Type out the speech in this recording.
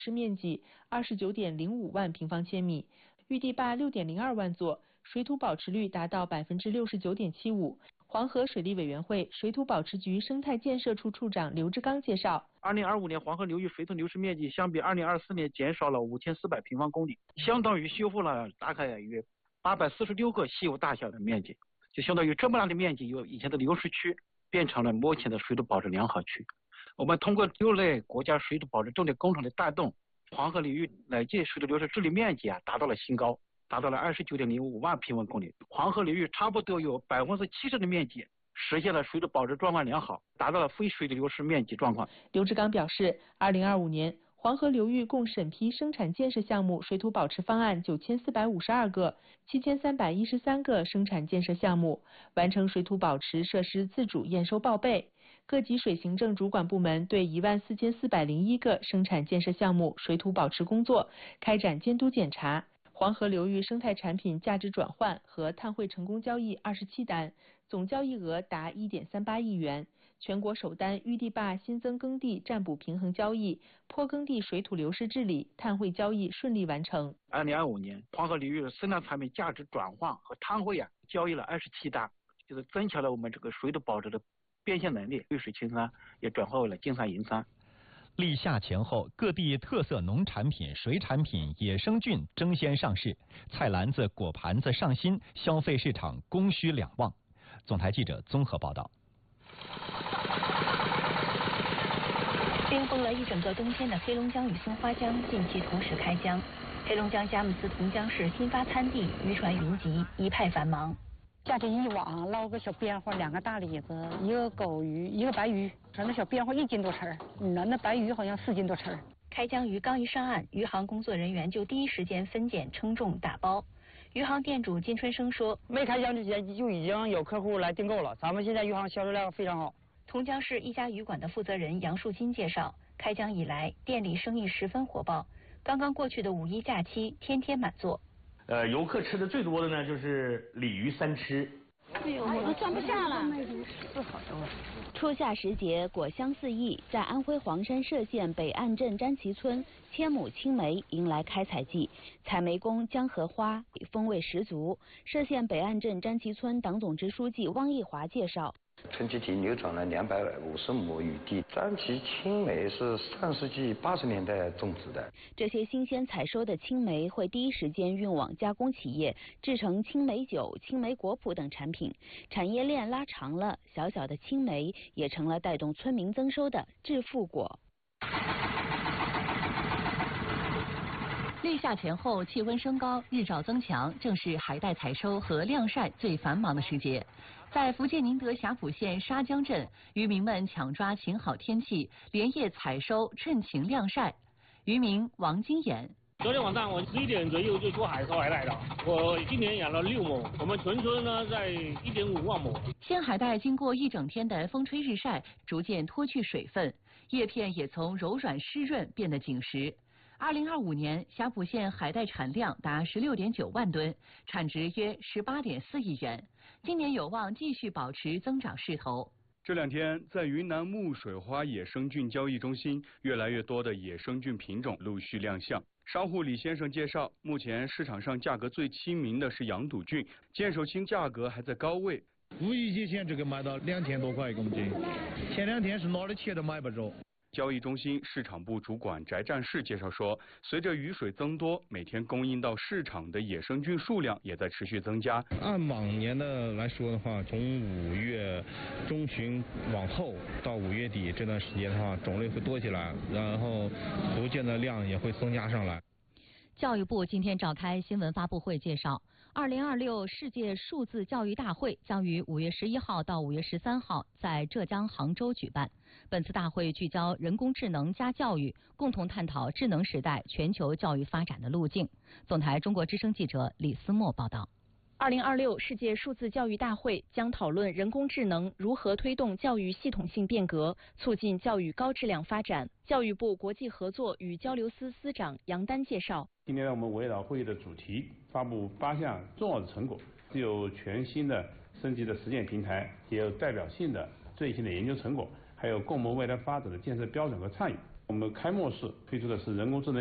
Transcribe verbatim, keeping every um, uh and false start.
施面积二十九点零五万平方千米，预地坝六点零二万座，水土保持率达到百分之六十九点七五。黄河水利委员会水土保持局生态建设处处长刘志刚介绍， 二零二五年黄河流域水土流失面积相比二零二四年减少了五千四百平方公里，相当于修复了大概约八百四十六个西湖大小的面积，就相当于这么大的面积，由以前的流失区变成了目前的水土保持良好区。我们通过六类国家水土保持重点工程的带动，黄河流域累计水土流失治理面积啊达到了新高，达到了二十九点零五万平方公里。黄河流域差不多有百分之七十的面积实现了水土保持状况良好，达到了非水土流失面积状况。 刘志刚表示，二零二五年黄河流域共审批生产建设项目水土保持方案九千四百五十二个，七千三百一十三个生产建设项目完成水土保持设施自主验收报备。各级水行政主管部门对一万四千四百零一个生产建设项目水土保持工作开展监督检查。黄河流域生态产品价值转换和碳汇成功交易二十七单，总交易额达 一点三八亿元。全国首单预地坝新增耕地占补平衡交易、坡耕地水土流失治理、碳汇交易顺利完成。 二零二五年黄河流域的生态产品价值转换和碳汇啊交易了二十七单，就是增强了我们这个水土保持的变现能力，绿水青山也转化为了金山银山。 立夏前后，各地特色农产品、水产品、野生菌争先上市，菜篮子、果盘子上新，消费市场供需两旺。总台记者综合报道。 冰封了一整个冬天的黑龙江与松花江近期同时开江，黑龙江佳木斯同江市新发滩地渔船云集，一派繁忙。 架起一网，捞个小边花，两个大李子，一个狗鱼，一个白鱼，反正小边花一斤多称，嗯，那白鱼好像四斤多称。 开江鱼刚一上岸，渔行工作人员就第一时间分拣、称重、打包。渔行店主金春生说：“ 没开江之前就已经有客户来订购了，咱们现在渔行销售量非常好。” 同江市一家渔馆的负责人杨树金介绍，开江以来，店里生意十分火爆。刚刚过去的五一假期，天天满座。 呃，游客吃的最多的呢，就是鲤鱼三吃。 哎呦，我都装不下了。 初夏时节，果香四溢，在安徽黄山歙县北岸镇詹旗村，千亩青梅迎来开采季，采梅工江荷花，风味十足。歙县北岸镇詹旗村党总支书记汪义华介绍。 村集体流转了两百五十亩雨地，詹旗青梅是上世纪八十年代种植的。 这些新鲜采收的青梅会第一时间运往加工企业，制成青梅酒、青梅果脯等产品。产业链拉长了，小小的青梅也成了带动村民增收的致富果。 立夏前后，气温升高，日照增强，正是海带采收和晾晒最繁忙的时节。在福建宁德霞浦县沙江镇，渔民们抢抓晴好天气，连夜采收，趁晴晾晒。渔民王金眼： 昨天晚上我十一点左右就出海收海带了，我今年养了六亩，我们全村呢在一点五万亩。 鲜海带经过一整天的风吹日晒，逐渐脱去水分，叶片也从柔软湿润变得紧实。二零二五年，霞浦县海带产量达十六点九万吨，产值约十八点四亿元。今年有望继续保持增长势头。 这两天，在云南木水花野生菌交易中心，越来越多的野生菌品种陆续亮相。商户李先生介绍，目前市场上价格最亲民的是羊肚菌，见手青价格还在高位。 五一节前这个卖到两千多块一公斤，前两天是哪儿去都买不着。 交易中心市场部主管翟战士介绍说，随着雨水增多，每天供应到市场的野生菌数量也在持续增加。 按往年的来说的话，从五月中旬往后到五月底这段时间的话，种类会多起来，然后福建的量也会增加上来。 教育部今天召开新闻发布会，介绍二零二六世界数字教育大会将于五月十一号到五月十三号在浙江杭州举办。本次大会聚焦人工智能加教育，共同探讨智能时代全球教育发展的路径。总台中国之声记者李思墨报道。 二零二六世界数字教育大会将讨论人工智能如何推动教育系统性变革，促进教育高质量发展。教育部国际合作与交流司司长杨丹介绍， 今天我们围绕会议的主题，发布八项重要的成果，既有全新的升级的实践平台，也有代表性的最新的研究成果，还有共谋未来发展的建设标准和倡议。 我们开幕式推出的是人工智能